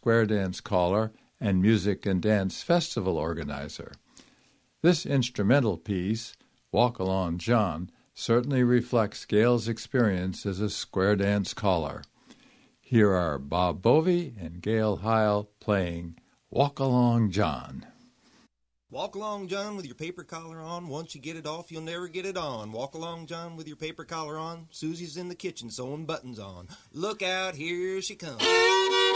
square dance caller and music and dance festival organizer. This instrumental piece, Walk Along John, certainly reflects Gail's experience as a square dance caller. Here are Bob Bovey and Gail Heil playing Walk Along John. Walk along, John, with your paper collar on. Once you get it off, you'll never get it on. Walk along, John, with your paper collar on. Susie's in the kitchen sewing buttons on. Look out, here she comes.